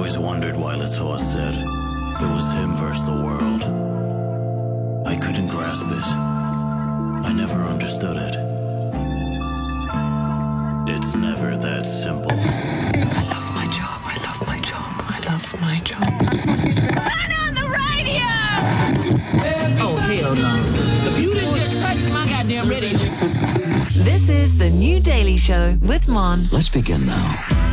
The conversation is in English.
always wondered why Latour said it was him versus the world. I couldn't grasp it. I never understood it. It's never that simple. I love my job. I love my job. I love my job. Turn on the radio! Oh, hell no. The beauty just touched my goddamn radio. This is The New Daily Show with Mon. Let's begin now.